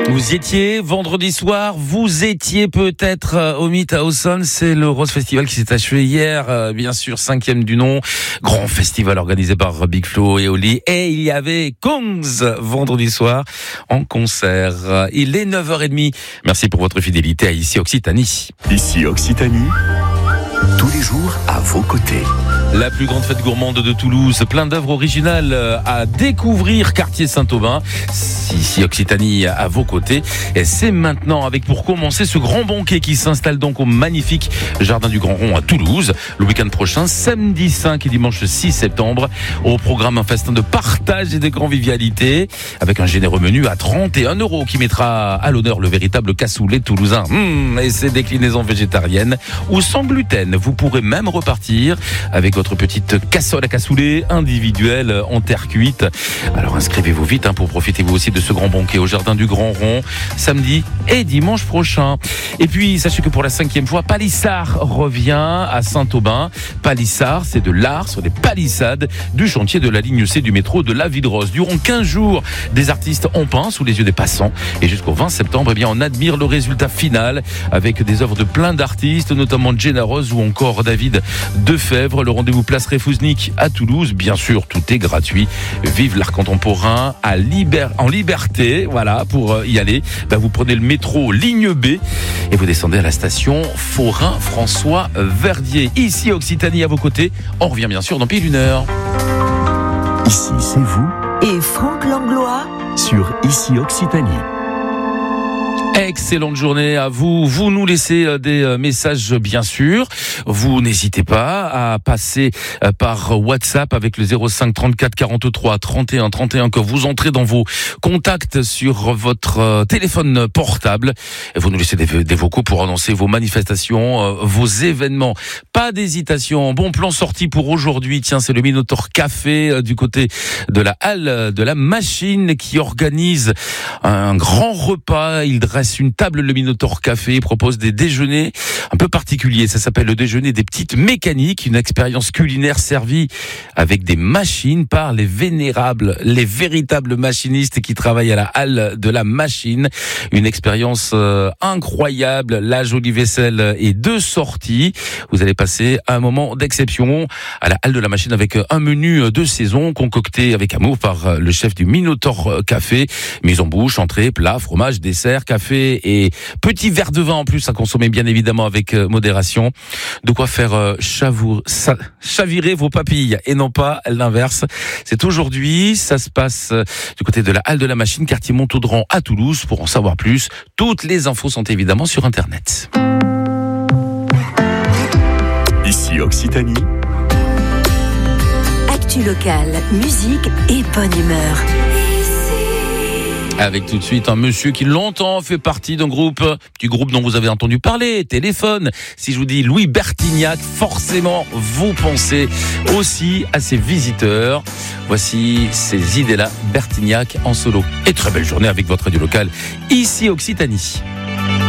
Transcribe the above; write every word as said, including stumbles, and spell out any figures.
Vous y étiez vendredi soir, vous étiez peut-être euh, au Meet à Auxonne, c'est le Rose Festival qui s'est achevé hier, euh, bien sûr, cinquième du nom, grand festival organisé par Big Flo et Oli, et il y avait Kongs vendredi soir en concert. Il est neuf heures trente, merci pour votre fidélité à Ici Occitanie. Ici Occitanie, tous les jours à vos côtés. La plus grande fête gourmande de Toulouse, plein d'œuvres originales à découvrir, quartier Saint-Aubin, ici Occitanie à vos côtés. Et c'est maintenant avec pour commencer ce grand banquet qui s'installe donc au magnifique Jardin du Grand Rond à Toulouse. Le week-end prochain, samedi cinq et dimanche six septembre. Au programme un festin de partage et de convivialité avec un généreux menu à trente et un euros qui mettra à l'honneur le véritable cassoulet toulousain. Mmh, et ses déclinaisons végétariennes ou sans gluten. Vous pourrez même repartir avec votre petite cassole à cassoulet individuelle en terre cuite. Alors inscrivez-vous vite hein, pour profiter vous aussi de ce grand banquet au Jardin du Grand Rond, samedi et dimanche prochain. Et puis sachez que pour la cinquième fois, Palissard revient à Saint-Aubin. Palissard, c'est de l'art sur les palissades du chantier de la ligne C du métro de la Ville-Rose. Durant quinze jours, des artistes ont peint sous les yeux des passants. Et jusqu'au vingt septembre, eh bien, on admire le résultat final avec des œuvres de plein d'artistes, notamment Jenna Rose ou encore David Defebvre. Le rendez-vous place Réfouznik à Toulouse. Bien sûr, tout est gratuit. Vive l'art contemporain à liber... en liberté. Voilà, pour y aller, ben, vous prenez le métro ligne B et vous descendez à la station Forain-François-Verdier. Ici, Occitanie à vos côtés. On revient bien sûr dans pile une heure. Ici, c'est vous. Et Franck Langlois Sur Ici Occitanie. Excellente journée à vous. Vous nous laissez des messages, bien sûr. Vous n'hésitez pas à passer par WhatsApp avec le zéro cinq trente-quatre quarante-trois trente et un trente et un que vous entrez dans vos contacts sur votre téléphone portable. Et vous nous laissez des, des vocaux pour annoncer vos manifestations, vos événements. Pas d'hésitation. Bon plan sorti pour aujourd'hui. Tiens, c'est le Minotaur Café du côté de la halle de la Machine qui organise un grand repas. Il dresse une table, le Minotaur Café propose des déjeuners un peu particuliers. Ça s'appelle le déjeuner des petites mécaniques, une expérience culinaire servie avec des machines par les vénérables, les véritables machinistes qui travaillent à la halle de la Machine. Une expérience euh, incroyable. La jolie vaisselle et deux sorties. Vous allez passer un moment d'exception à la halle de la Machine avec un menu de saison concocté avec amour par le chef du Minotaur Café. Mise en bouche, entrée, plat, fromage, dessert, café et petit verre de vin en plus à consommer bien évidemment avec modération. De quoi faire chavour, chavirer vos papilles et non pas l'inverse. C'est aujourd'hui, ça se passe du côté de la halle de la Machine, quartier Montaudran à Toulouse. Pour en savoir plus, toutes les infos sont évidemment sur internet. Ici Occitanie. Actu locale, musique et bonne humeur. Avec tout de suite un monsieur qui longtemps fait partie d'un groupe, du groupe dont vous avez entendu parler, Téléphone. Si je vous dis Louis Bertignac, forcément vous pensez aussi à ses visiteurs. Voici ces idées-là, Bertignac en solo. Et très belle journée avec votre radio locale, ici Occitanie.